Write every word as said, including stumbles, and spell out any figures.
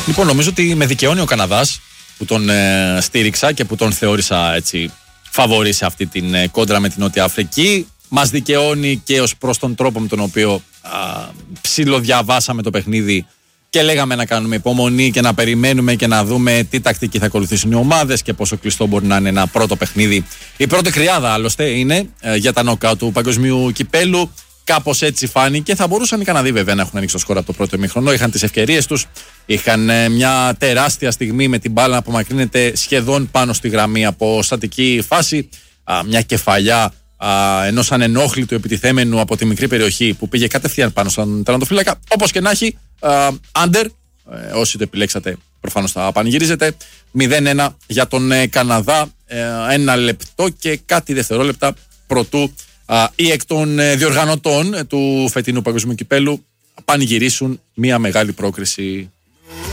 Λοιπόν, νομίζω ότι με δικαιώνει ο Καναδάς που τον ε, στήριξα και που τον θεώρησα έτσι φαβορί σε αυτή την ε, κόντρα με την Νότια Αφρική. Μας δικαιώνει και ως προς τον τρόπο με τον οποίο α, ψιλοδιαβάσαμε το παιχνίδι και λέγαμε να κάνουμε υπομονή και να περιμένουμε και να δούμε τι τακτική θα ακολουθήσουν οι ομάδες και πόσο κλειστό μπορεί να είναι ένα πρώτο παιχνίδι. Η πρώτη κρυάδα άλλωστε είναι ε, για τα νοκάουτ του Παγκοσμίου Κυπέλου. Κάπως έτσι φάνηκε. Θα μπορούσαν οι Καναδοί βέβαια να έχουν ανοίξει το σκορ από το πρώτο ημίχρονο. Είχαν τις ευκαιρίες τους. Είχαν ε, μια τεράστια στιγμή με την μπάλα να απομακρύνεται σχεδόν πάνω στη γραμμή από στατική φάση. Α, μια κεφαλιά ενός ανενόχλητου επιτιθέμενου από τη μικρή περιοχή που πήγε κατευθείαν πάνω στον τερματοφύλακα. Όπως και να έχει, under, ε, όσοι το επιλέξατε προφανώς θα πανηγυρίζετε. μηδέν ένα για τον ε, Καναδά. Ε, ένα λεπτό και κάτι δευτερόλεπτα προτού ή εκ των διοργανωτών του φετινού Παγκοσμίου Κυπέλου πανηγυρίσουν μια μεγάλη πρόκριση